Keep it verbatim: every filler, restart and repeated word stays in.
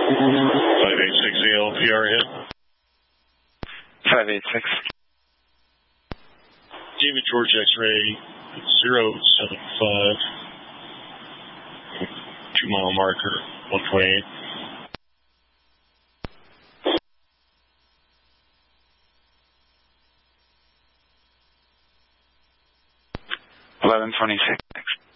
five eight six A L P R hit. five eight six. David George X-ray zero seven five. Two mile marker, one twenty-eight. eleven twenty-six.